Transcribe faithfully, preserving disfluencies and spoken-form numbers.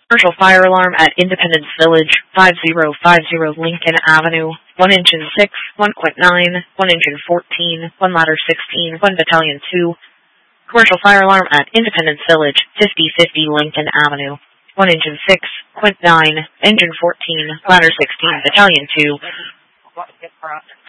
Commercial fire alarm at Independence Village, five zero five zero Lincoln Avenue, one Engine six, one Quint nine, one Engine fourteen, one Ladder sixteen, one Battalion two. Commercial fire alarm at Independence Village, fifty fifty Lincoln Avenue, one Engine six, Quint nine, Engine fourteen, Ladder sixteen, Battalion two.